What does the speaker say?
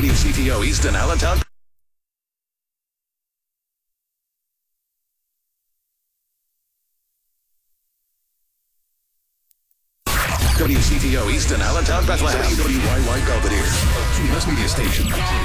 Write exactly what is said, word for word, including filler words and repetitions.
W C T O Easton Allentown. W C T O Easton Allentown, Bethlehem. W Y Y Belvedere, a Mass Media Station.